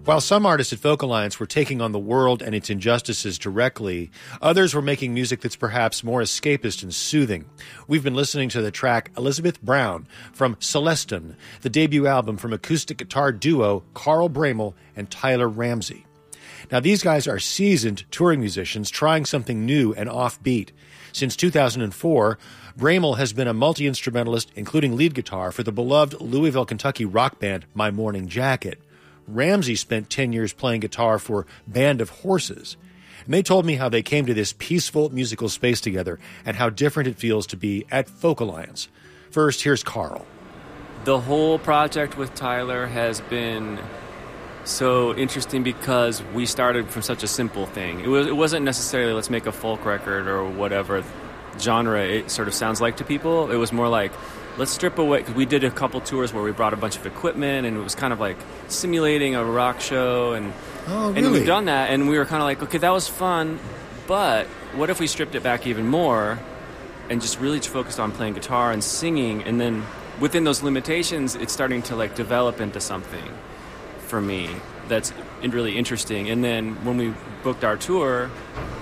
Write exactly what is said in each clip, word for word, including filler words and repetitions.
While some artists at Folk Alliance were taking on the world and its injustices directly, others were making music that's perhaps more escapist and soothing. We've been listening to the track Elizabeth Brown from Celestin, the debut album from acoustic guitar duo Carl Bramel and Tyler Ramsey. Now, these guys are seasoned touring musicians trying something new and offbeat. Since two thousand four, Bramel has been a multi-instrumentalist, including lead guitar, for the beloved Louisville, Kentucky rock band My Morning Jacket. Ramsey spent ten years playing guitar for Band of Horses. And they told me how they came to this peaceful musical space together and how different it feels to be at Folk Alliance. First, here's Carl. The whole project with Tyler has been so interesting because we started from such a simple thing. It was it wasn't necessarily let's make a folk record or whatever genre it sort of sounds like to people. It was more like let's strip away, because we did a couple tours where we brought a bunch of equipment and it was kind of like simulating a rock show, and oh, really? and we've done that, and we were kind of like, okay, that was fun, but what if we stripped it back even more and just really focused on playing guitar and singing, and then within those limitations it's starting to like develop into something for me that's really interesting. And then when we booked our tour,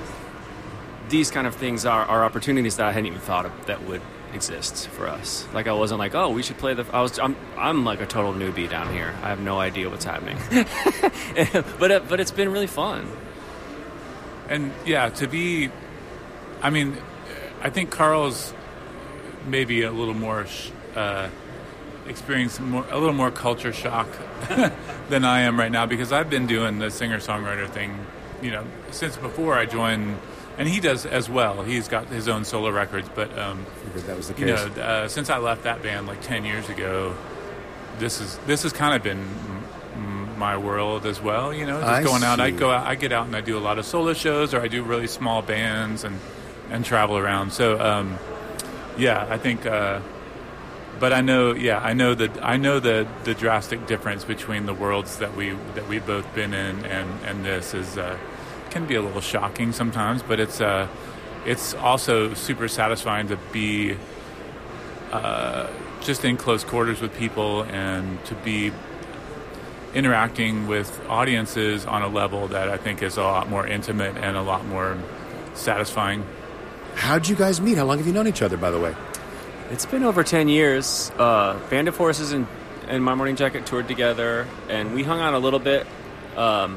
these kind of things are, are opportunities that I hadn't even thought of that would exist for us. Like I wasn't like, oh, we should play the. I was. I'm. I'm like a total newbie down here. I have no idea what's happening. but it, but it's been really fun. And yeah, to be. I mean, I think Carl's maybe a little more uh, experiencing more a little more culture shock than I am right now, because I've been doing the singer-songwriter thing, you know, since before I joined. And he does as well. He's got his own solo records, but um, that was the case. You know, uh, since I left that band like ten years ago, this is this has kind of been m- my world as well. You know, just I going out. see. I go out. I get out and I do a lot of solo shows, or I do really small bands and and travel around. So um, yeah, I think. Uh, but I know, yeah, I know that I know the the drastic difference between the worlds that we that we've both been in, and and this is. Uh, can be a little shocking sometimes, but it's uh, it's also super satisfying to be uh, just in close quarters with people and to be interacting with audiences on a level that I think is a lot more intimate and a lot more satisfying. How'd you guys meet? How long have you known each other, by the way? It's been over ten years. Uh, Band of Horses and, and My Morning Jacket toured together, and we hung out a little bit. Um,